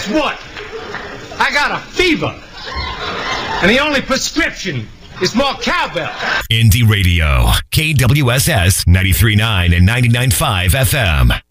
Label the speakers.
Speaker 1: guess what? I got a fever. And the only prescription is more cowbell.
Speaker 2: Indie Radio, KWSS 93.9 and 99.5 FM.